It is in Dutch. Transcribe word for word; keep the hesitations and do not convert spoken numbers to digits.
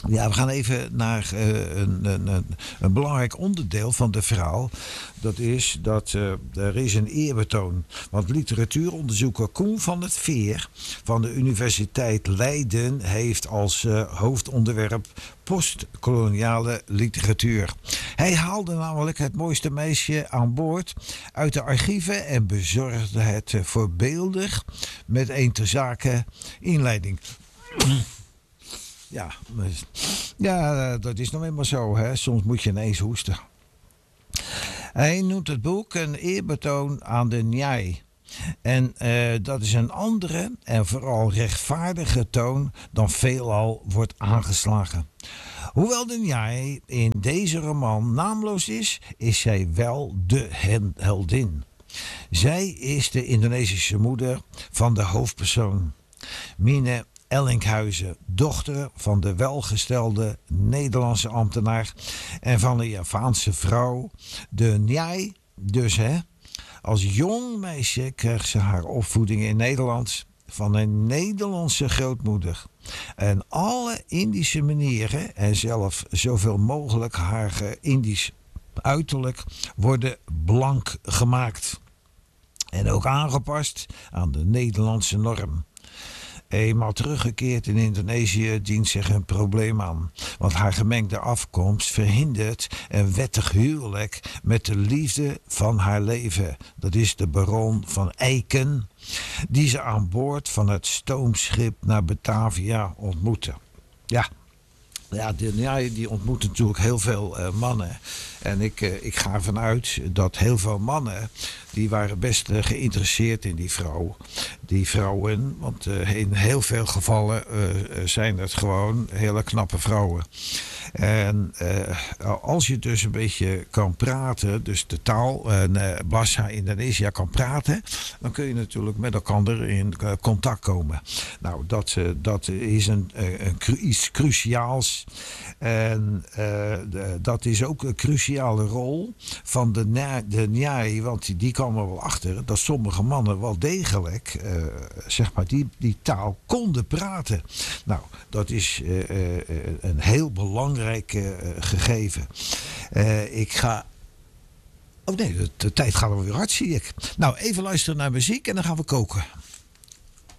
Ja, we gaan even naar uh, een, een, een, een belangrijk onderdeel van de verhaal. Dat is dat uh, er is een eerbetoon. Want literatuuronderzoeker Koen van het Veer van de Universiteit Leiden heeft als uh, hoofdonderwerp postkoloniale literatuur. Hij haalde namelijk het mooiste meisje aan boord uit de archieven en bezorgde het voorbeeldig met een ter zake inleiding. Ja, ja, dat is nou eenmaal zo. Hè? Soms moet je ineens hoesten. Hij noemt het boek een eerbetoon aan de Njai. En uh, dat is een andere en vooral rechtvaardige toon dan veelal wordt aangeslagen. Hoewel de Njai in deze roman naamloos is, is zij wel de heldin. Zij is de Indonesische moeder van de hoofdpersoon, Mine Ellinkhuizen, dochter van de welgestelde Nederlandse ambtenaar en van een Javaanse vrouw, de Njai. Dus hè, als jong meisje kreeg ze haar opvoeding in Nederland van een Nederlandse grootmoeder. En alle Indische manieren en zelf zoveel mogelijk haar Indisch uiterlijk worden blank gemaakt. En ook aangepast aan de Nederlandse norm. Eenmaal teruggekeerd in Indonesië dient zich een probleem aan. Want haar gemengde afkomst verhindert een wettig huwelijk met de liefde van haar leven. Dat is de baron van Eiken, die ze aan boord van het stoomschip naar Batavia ontmoette. Ja, ja, die, ja, die ontmoet natuurlijk heel veel uh, mannen. En ik, uh, ik ga ervan uit dat heel veel mannen, die waren best uh, geïnteresseerd in die vrouw. Die vrouwen, want uh, in heel veel gevallen uh, zijn het gewoon hele knappe vrouwen. En uh, als je dus een beetje kan praten, dus de taal, uh, Bahasa Indonesia kan praten, dan kun je natuurlijk met elkaar in uh, contact komen. Nou, dat, uh, dat is een, uh, een cru- iets cruciaals. En uh, de, dat is ook een cruciale rol van de, na- de Njai, want die, die kwam er wel achter dat sommige mannen wel degelijk uh, zeg maar die, die taal konden praten. Nou, dat is uh, uh, een heel belangrijk uh, gegeven. Uh, ik ga... Oh nee, de, de tijd gaat er weer hard, zie ik. Nou, even luisteren naar muziek en dan gaan we koken.